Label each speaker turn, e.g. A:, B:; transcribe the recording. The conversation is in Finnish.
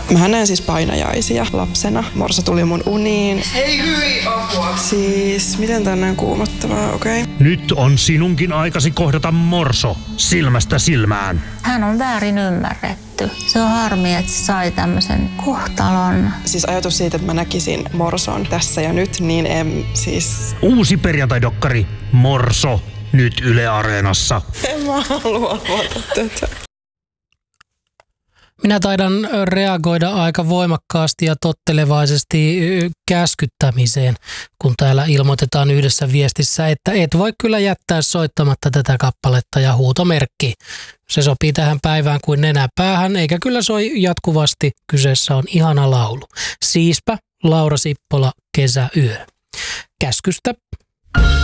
A: Mä näen siis painajaisia lapsena. Morso tuli mun uniin. Hei hyi, apua. Siis, miten tää on näin kuumottavaa, okei? Okay.
B: Nyt on sinunkin aikasi kohdata Morso silmästä silmään.
C: Hän on väärin ymmärretty. Se on harmi, että se sai tämmöisen kohtalon.
A: Siis ajatus siitä, että mä näkisin Morson tässä ja nyt, niin en siis...
B: Uusi perjantai-dokkari Morso nyt Yle Areenassa.
A: En mä halua avata tätä.
D: Minä taidan reagoida aika voimakkaasti ja tottelevaisesti käskyttämiseen, kun täällä ilmoitetaan yhdessä viestissä, että et voi kyllä jättää soittamatta tätä kappaletta ja huutomerkki. Se sopii tähän päivään kuin nenä päähän, eikä kyllä soi jatkuvasti. Kyseessä on ihana laulu. Siispä Laura Sippola, Kesäyö. Käskystä.